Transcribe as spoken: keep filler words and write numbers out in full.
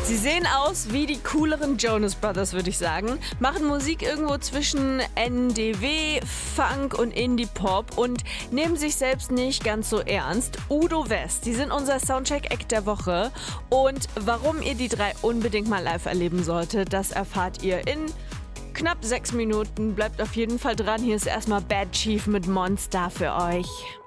Sie sehen aus wie die cooleren Jonas Brothers, würde ich sagen. Machen Musik irgendwo zwischen N D W, Funk und Indie-Pop und nehmen sich selbst nicht ganz so ernst. Udo West, die sind unser Soundcheck-Act der Woche. Und warum ihr die drei unbedingt mal live erleben solltet, das erfahrt ihr in knapp sechs Minuten. Bleibt auf jeden Fall dran. Hier ist erstmal Bad Chief mit Monster für euch.